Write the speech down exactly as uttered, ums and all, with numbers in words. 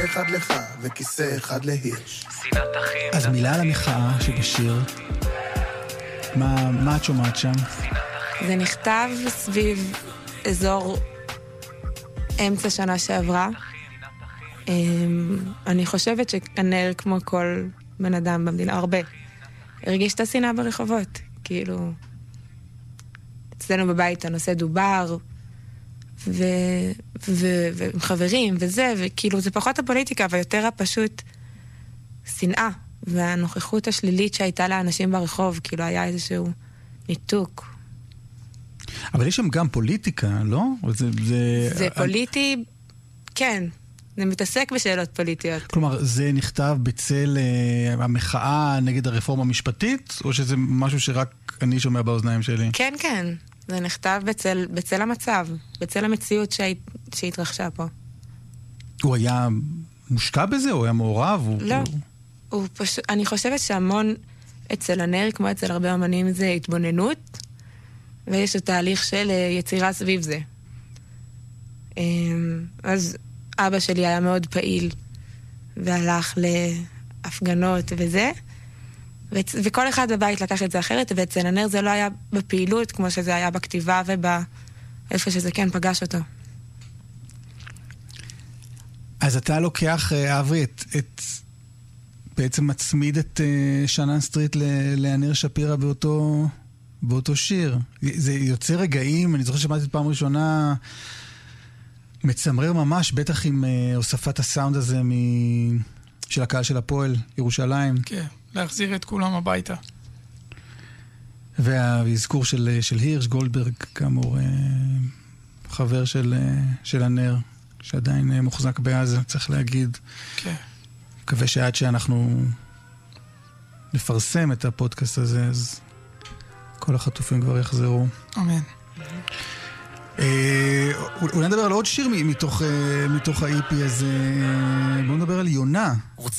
אחד לך וכיסא אחד להירש. אז מילה על המחאה שבשיר, מה, מה את שומעת שם? זה נכתב סביב אזור אמצע שנה שעברה. אני חושבת שהנר, כמו כל בן אדם במדינה, הרבה, הרגיש את השנאה ברחובות. כאילו, אצלנו בבית הנושא דובר, ו... ו... ועם חברים וזה, וכאילו זה פחות הפוליטיקה, ויותר הפשוט שנאה, והנוכחות השלילית שהייתה לאנשים ברחוב, כאילו היה איזשהו ניתוק. אבל יש שם גם פוליטיקה, לא? זה, זה... זה פוליטי, כן. זה מתעסק בשאלות פוליטיות. כלומר, זה נכתב בצל uh, המחאה נגד הרפורמה המשפטית, או שזה משהו שרק אני שומע באוזניים שלי? כן, כן. זה נכתב בצל, בצל המצב, בצל המציאות שהי, שהתרחשה פה. הוא היה מושקע בזה? הוא היה מעורב? הוא, לא. הוא... הוא פשוט, אני חושבת שהמון אצל הנר, כמו אצל הרבה אמנים, זה התבוננות, ויש את תהליך של יצירה סביב זה. אז אבא שלי היה מאוד פעיל, והלך להפגנות וזה, וכל אחד בבית לקח את זה אחרת, ואצל הנר זה לא היה בפעילות, כמו שזה היה בכתיבה ובאיפה שזה כן פגש אותו. אז אתה לוקח, אברי, את, את בעצם מצמיד את שנן סטריט לענר שפירא באותו, באותו שיר. זה יוצא רגעים, אני זוכר שמעתי את פעם ראשונה, מצמרר ממש, בטח עם הוספת הסאונד הזה מ... של הקהל של הפועל, ירושלים. כן, להחזיר את כולם הביתה. והזכור של, של הירש, גולדברג, כאמור, חבר של, של הנר, שעדיין מוחזק בעזה, צריך להגיד. כן. מקווה שעד שאנחנו נפרסם את הפודקאסט הזה, אז כל החטופים כבר יחזרו. אמן. אולי נדבר על עוד שיר מתוך ה-אי פי הזה. בואו נדבר על יונה.